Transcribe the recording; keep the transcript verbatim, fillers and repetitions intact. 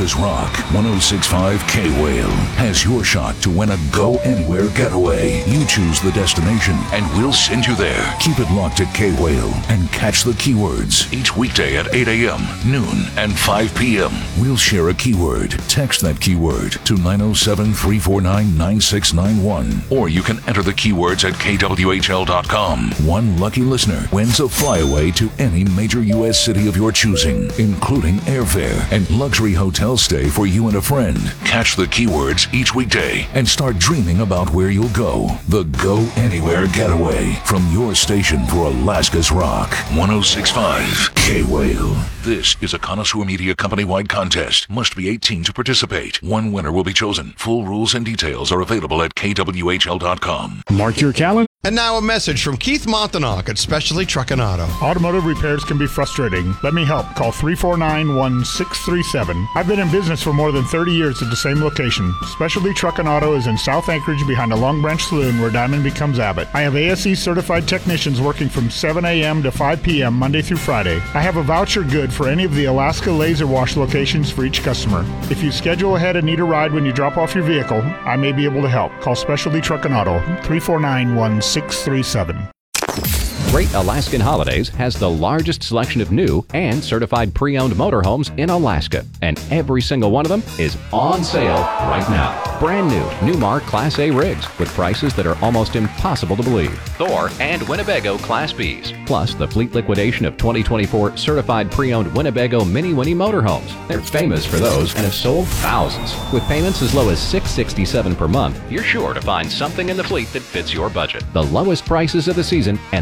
Alaska's Rock. one oh six point five K-Whale has your shot to win a go-anywhere getaway. You choose the destination, and we'll send you there. Keep it locked at K-Whale and catch the keywords each weekday at eight a.m., noon, and five p.m. We'll share a keyword. Text that keyword to nine oh seven, three four nine, nine six nine one, or you can enter the keywords at K W H L dot com. One lucky listener wins a flyaway to any major U S city of your choosing, including airfare and luxury hotel stay for you and a friend. Catch the keywords each weekday and start dreaming about where you'll go. The Go Anywhere Getaway from your station for Alaska's Rock. one oh six point five K-Whale. This is a Connoisseur Media Company-wide contest. Must be eighteen to participate. One winner will be chosen. Full rules and details are available at K W H L dot com. Mark your calendar. And now a message from Keith Montanok at Specialty Truck and Auto. Automotive repairs can be frustrating. Let me help. Call three four nine, one six three seven. I've been in business for more than thirty years at the same location. Specialty Truck and Auto is in South Anchorage behind the Long Branch Saloon where Diamond becomes Abbott. I have A S E certified technicians working from seven a.m. to five p.m. Monday through Friday. I have a voucher good for any of the Alaska Laser Wash locations for each customer. If you schedule ahead and need a ride when you drop off your vehicle, I may be able to help. Call Specialty Truck and Auto, three four nine, one six three seven. Great Alaskan Holidays has the largest selection of new and certified pre-owned motorhomes in Alaska, and every single one of them is on sale right now. Brand new Newmar Class A rigs with prices that are almost impossible to believe. Thor and Winnebago Class Bs, plus the fleet liquidation of twenty twenty-four certified pre-owned Winnebago Mini Winnie motorhomes. They're famous for those and have sold thousands. With payments as low as six hundred sixty-seven dollars per month, you're sure to find something in the fleet that fits your budget. The lowest prices of the season and